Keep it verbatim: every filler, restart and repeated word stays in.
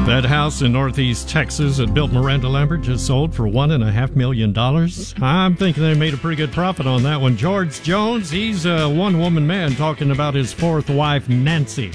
That house in Northeast Texas that built Miranda Lambert just sold for one and a half million dollars. I'm thinking they made a pretty good profit on that one. George Jones, he's a one-woman man talking about his fourth wife, Nancy.